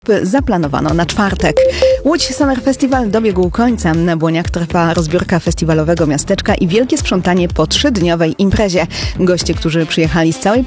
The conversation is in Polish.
Zaplanowano na czwartek. Łódź Summer Festival dobiegł końca. Na Błoniach trwa rozbiórka festiwalowego miasteczka i wielkie sprzątanie po 3-dniowej imprezie. Goście, którzy przyjechali z całej